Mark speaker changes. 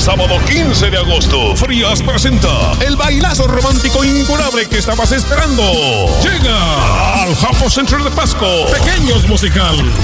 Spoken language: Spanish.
Speaker 1: sábado 15 de agosto, Frías presenta el bailazo romántico incurable que estabas esperando. Llega al Japo Center de Pasco, Pequeños Musical.